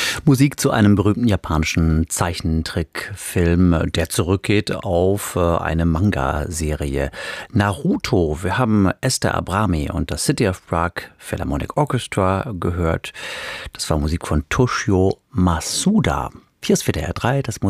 Musik zu einem berühmten japanischen Zeichentrickfilm, der zurückgeht auf eine Manga-Serie. Naruto. Wir haben Esther Abrami und das City of Prague Philharmonic Orchestra gehört. Das war Musik von Toshio Masuda. Hier ist WDR 3, das